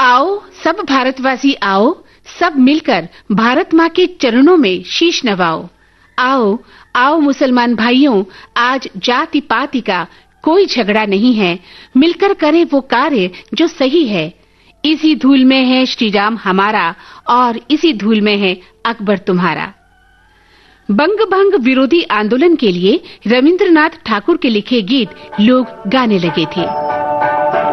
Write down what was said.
आओ सब भारतवासी आओ, सब मिलकर भारत माँ के चरणों में शीश नवाओ। आओ आओ मुसलमान भाइयों, आज जाति पाति का कोई झगड़ा नहीं है, मिलकर करें वो कार्य जो सही है। इसी धूल में है श्री राम हमारा और इसी धूल में है अकबर तुम्हारा। बंग भंग विरोधी आंदोलन के लिए रविंद्रनाथ ठाकुर के लिखे गीत लोग गाने लगे थे।